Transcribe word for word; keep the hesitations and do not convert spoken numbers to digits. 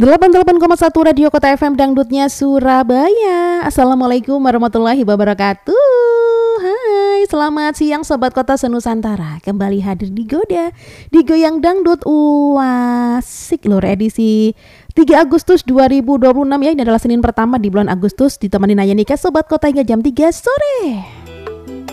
delapan puluh delapan koma satu Radio Kota F M Dangdutnya Surabaya. Assalamualaikum warahmatullahi wabarakatuh. Hai, selamat siang Sobat Kota Senusantara. Kembali hadir di Goda, di Goyang Dangdut Uasik Lur edisi tiga Agustus dua ribu dua puluh enam ya. Ini adalah Senin pertama di bulan Agustus, ditemani Naya Nika Sobat Kota hingga jam tiga sore.